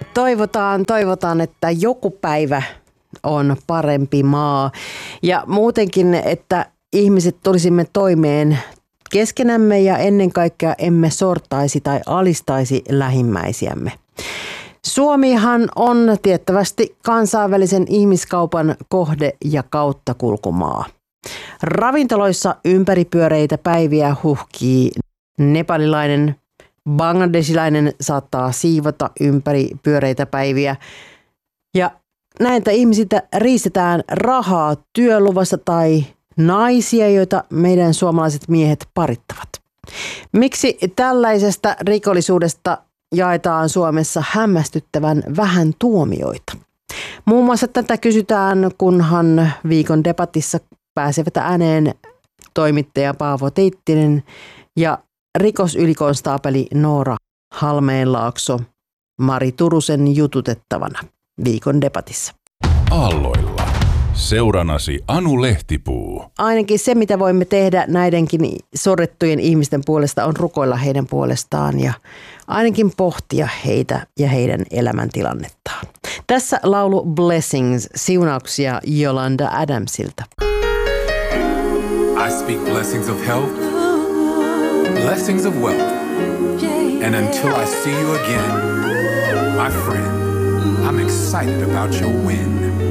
Toivotaan, että joku päivä on parempi maa ja muutenkin, että ihmiset tulisimme toimeen keskenämme ja ennen kaikkea emme sortaisi tai alistaisi lähimmäisiämme. Suomihan on tiettävästi kansainvälisen ihmiskaupan kohde ja kauttakulkumaa. Ravintoloissa ympäripyöreitä päiviä huhkii nepalilainen, bangladesilainen saattaa siivota ympäripyöreitä päiviä ja näiltä ihmisiltä riistetään rahaa työluvasta tai naisia, joita meidän suomalaiset miehet parittavat. Miksi tällaisesta rikollisuudesta jaetaan Suomessa hämmästyttävän vähän tuomioita? Muun muassa tätä kysytään, kunhan viikon debatissa pääsevät ääneen toimittaja Paavo Teittinen ja rikosylikonstaapeli Noora Halmeenlaakso Mari Turusen jututettavana viikon debatissa. Aalloilla. Seuranasi Anu Lehtipuu. Ainakin se, mitä voimme tehdä näidenkin sorrettujen ihmisten puolesta, on rukoilla heidän puolestaan ja ainakin pohtia heitä ja heidän elämäntilannettaan. Tässä laulu Blessings, siunauksia Yolanda Adamsilta. I speak blessings of health, blessings of wealth, and until I see you again, my friend, I'm excited about your win.